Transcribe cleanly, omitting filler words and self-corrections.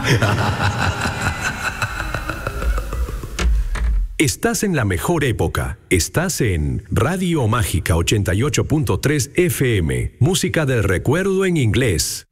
Estás en la mejor época. Estás en Radio Mágica 88.3 FM. Música del recuerdo en inglés.